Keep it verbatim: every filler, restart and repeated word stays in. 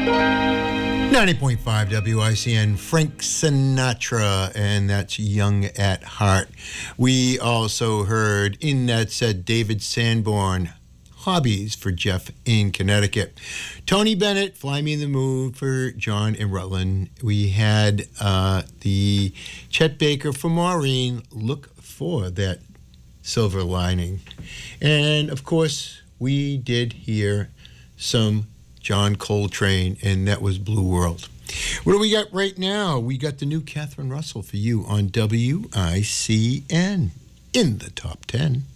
ninety point five W I C N, Frank Sinatra, and that's Young at Heart. We also heard In That Said David Sanborn, Hobbies for Jeff in Connecticut. Tony Bennett, Fly Me in the Mood for John in Rutland. We had uh, the Chet Baker for Maureen, Look for That Silver Lining. And of course, we did hear some John Coltrane, and that was Blue World. What do we got right now? We got the new Catherine Russell for you on W I C N in the top ten.